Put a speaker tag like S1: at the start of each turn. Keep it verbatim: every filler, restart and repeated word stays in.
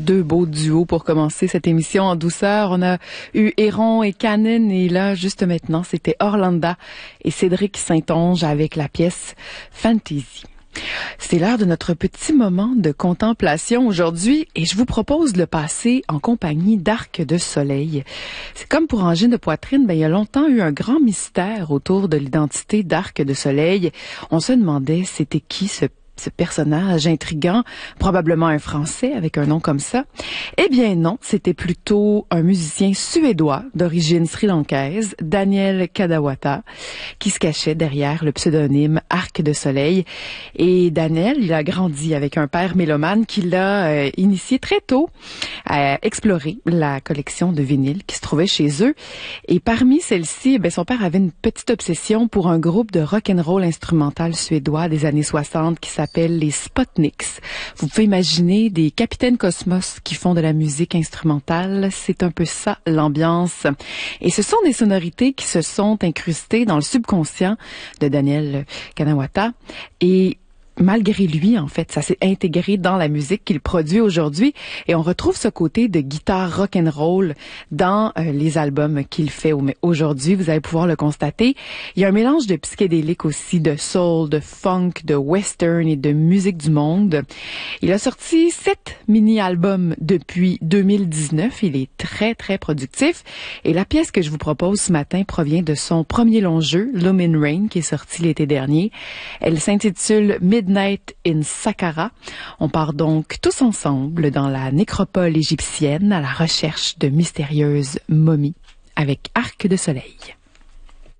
S1: deux beaux duos pour commencer cette émission en douceur. On a eu Héron et Canin et là, juste maintenant, c'était Orlanda et Cédric Saint-Onge avec la pièce Fantasy. C'est l'heure de notre petit moment de contemplation aujourd'hui et je vous propose de le passer en compagnie d'Arc de Soleil. C'est comme pour Angine de Poitrine, ben, il y a longtemps eu un grand mystère autour de l'identité d'Arc de Soleil. On se demandait c'était qui ce ce personnage intriguant, probablement un Français avec un nom comme ça. Eh bien non, c'était plutôt un musicien suédois d'origine sri-lankaise, Daniel Kadawata, qui se cachait derrière le pseudonyme Arc de Soleil. Et Daniel, il a grandi avec un père mélomane qui l'a euh, initié très tôt à explorer la collection de vinyles qui se trouvait chez eux. Et parmi celles-ci, ben, son père avait une petite obsession pour un groupe de rock'n'roll instrumental suédois des années soixante qui s'appelle les Sputniks. Vous pouvez imaginer des capitaines Cosmos qui font de la musique instrumentale. C'est un peu ça, l'ambiance. Et ce sont des sonorités qui se sont incrustées dans le subconscient de Daniel Kadawata. Et malgré lui, en fait, ça s'est intégré dans la musique qu'il produit aujourd'hui et on retrouve ce côté de guitare rock'n'roll dans euh, les albums qu'il fait aujourd'hui. Vous allez pouvoir le constater. Il y a un mélange de psychédélique aussi, de soul, de funk, de western et de musique du monde. Il a sorti sept mini-albums depuis deux mille dix-neuf. Il est très, très productif. Et la pièce que je vous propose ce matin provient de son premier long jeu, Lumin Rain, qui est sorti l'été dernier. Elle s'intitule Midnight in Saqqara. On part donc tous ensemble dans la nécropole égyptienne à la recherche de mystérieuses momies avec Arc de Soleil.